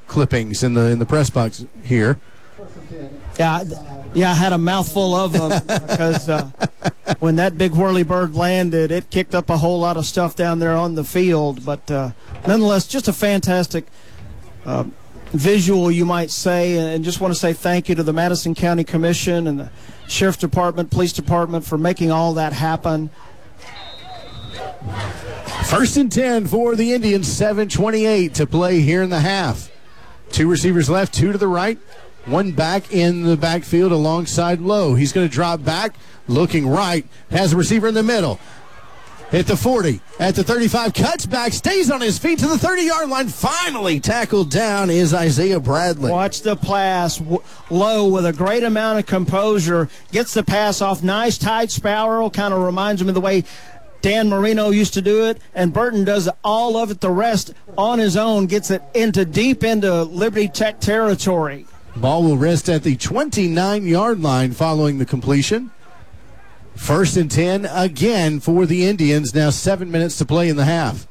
clippings in the press box here. Yeah, I had a mouthful of them because when that big whirly bird landed, it kicked up a whole lot of stuff down there on the field. But nonetheless, just a fantastic visual, you might say, and just want to say thank you to the Madison County Commission and the Sheriff's Department, Police Department for making all that happen. 1st and 10 for the Indians, 7:28 to play here in the half. 2 receivers left, 2 to the right, 1 back in the backfield alongside Lowe. He's going to drop back, looking right, has a receiver in the middle. At the 40, at the 35, cuts back, stays on his feet to the 30-yard line. Finally tackled down is Isaiah Bradley. Watch the pass. Lowe with a great amount of composure gets the pass off. Nice tight spiral. Kind of reminds me of the way Dan Marino used to do it, and Burton does all of it. The rest on his own, gets it deep into Liberty Tech territory. Ball will rest at the 29-yard line following the completion. 1st and 10 again for the Indians. Now 7 minutes to play in the half.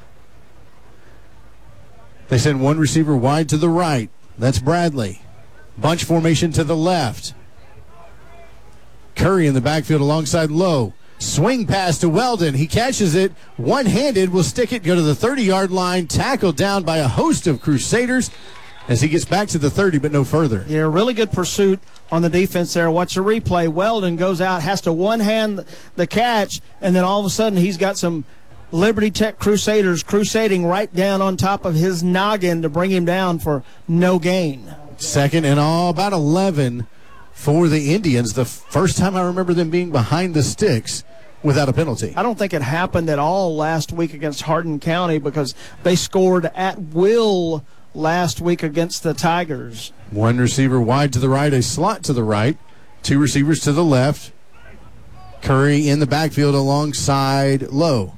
They send 1 receiver wide to the right. That's Bradley. Bunch formation to the left. Curry in the backfield alongside Lowe. Swing pass to Weldon. He catches it one-handed. Will stick it, go to the 30-yard line. Tackled down by a host of Crusaders as he gets back to the 30, but no further. Yeah, really good pursuit on the defense there. Watch the replay. Weldon goes out, has to one-hand the catch, and then all of a sudden he's got some Liberty Tech Crusaders crusading right down on top of his noggin to bring him down for no gain. 2nd and about 11 for the Indians. The first time I remember them being behind the sticks without a penalty. I don't think it happened at all last week against Hardin County because they scored at will last week against the Tigers. 1 receiver wide to the right, a slot to the right, 2 receivers to the left. Curry in the backfield alongside Lowe.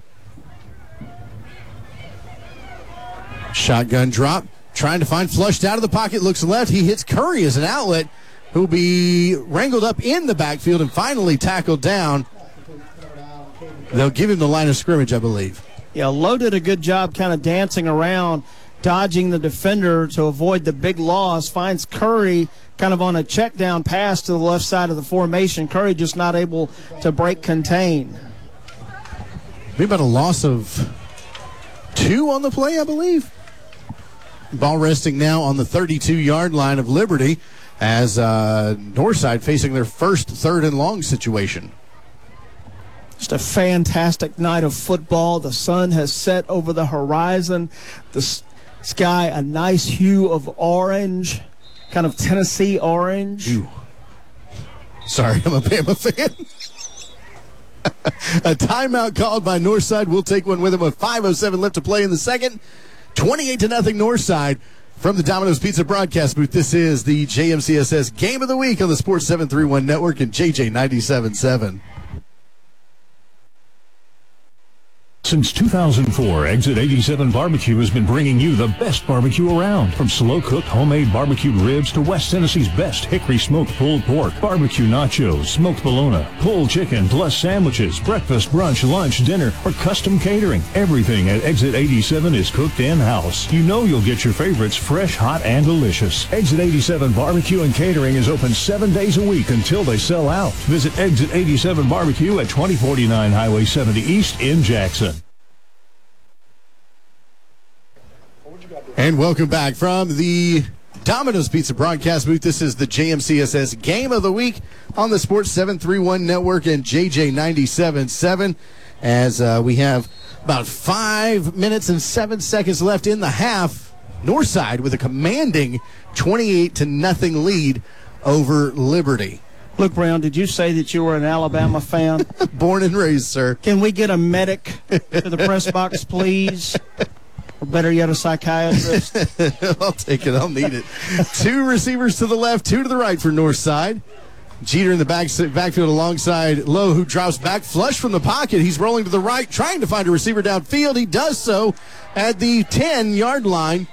Shotgun drop, trying to find, flushed out of the pocket, looks left. He hits Curry as an outlet, who'll be wrangled up in the backfield and finally tackled down. They'll give him the line of scrimmage, I believe. Yeah, Lowe did a good job kind of dancing around, dodging the defender to avoid the big loss. Finds Curry kind of on a check down pass to the left side of the formation. Curry just not able to break contain. Maybe about a loss of 2 on the play, I believe. Ball resting now on the 32-yard line of Liberty as Northside facing their first 3rd and long situation. Just a fantastic night of football. The sun has set over the horizon. The sky, a nice hue of orange, kind of Tennessee orange. Ew. Sorry, I'm a Bama fan. A timeout called by Northside. We'll take one with him with 5:07 left to play in the second. 28-0 Northside from the Domino's Pizza broadcast booth. This is the JMCSS Game of the Week on the Sports 731 Network and JJ 97.7. Since 2004, Exit 87 Barbecue has been bringing you the best barbecue around. From slow-cooked homemade barbecued ribs to West Tennessee's best hickory smoked pulled pork, barbecue nachos, smoked bologna, pulled chicken, plus sandwiches, breakfast, brunch, lunch, dinner, or custom catering. Everything at Exit 87 is cooked in-house. You know you'll get your favorites fresh, hot, and delicious. Exit 87 Barbecue and Catering is open 7 days a week until they sell out. Visit Exit 87 Barbecue at 2049 Highway 70 East in Jackson. And welcome back from the Domino's Pizza broadcast booth. This is the JMCSS Game of the Week on the Sports 731 Network and JJ 97.7 as we have about 5 minutes and 7 seconds left in the half. Northside with a commanding 28-0 lead over Liberty. Luke Brown, did you say that you were an Alabama fan? Born and raised, sir. Can we get a medic to the press box, please? Or better yet, a psychiatrist. I'll take it. I'll need it. 2 receivers to the left, 2 to the right for Northside. Jeter in the backfield alongside Lowe, who drops back flush from the pocket. He's rolling to the right, trying to find a receiver downfield. He does so at the 10-yard line.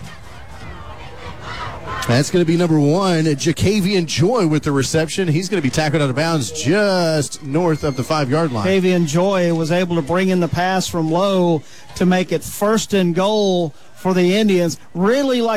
That's going to be number 1, Jacavian Joy with the reception. He's going to be tackled out of bounds just north of the 5-yard line. Jacavian Joy was able to bring in the pass from Lowe to make it 1st and goal for the Indians. Really like